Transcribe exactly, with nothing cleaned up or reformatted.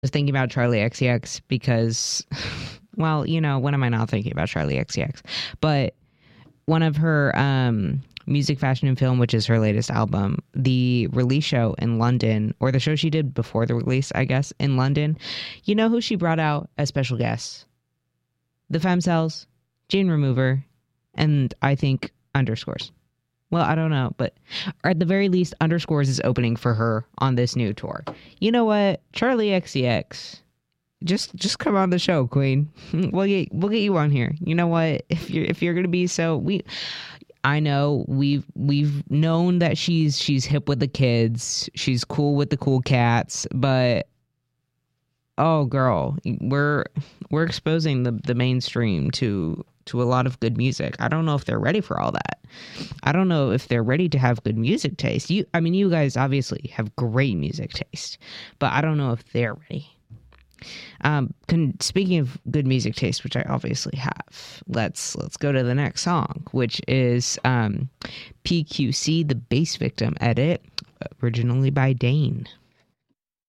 was thinking about Charlie X C X because, well, you know, when am I not thinking about Charlie X C X? But one of her um, music, fashion, and film, which is her latest album, the release show in London, or the show she did before the release, I guess, in London, you know who she brought out as special guests? The Femcells, Jane Remover, and I think Underscores. Well, I don't know, but at the very least, Underscores is opening for her on this new tour. You know what? Charlie X C X, just just come on the show, Queen. We'll get we'll get you on here. You know what? If you're if you're gonna be so we, I know we've we've known that she's she's hip with the kids, she's cool with the cool cats, but oh girl, we're we're exposing the the mainstream to to a lot of good music. I don't know if they're ready for all that. I don't know if they're ready to have good music taste. You, I mean, you guys obviously have great music taste, but I don't know if they're ready. Um, con- speaking of good music taste, which I obviously have, let's let's go to the next song, which is um, P Q C, the Bass Victim edit, originally by Dane.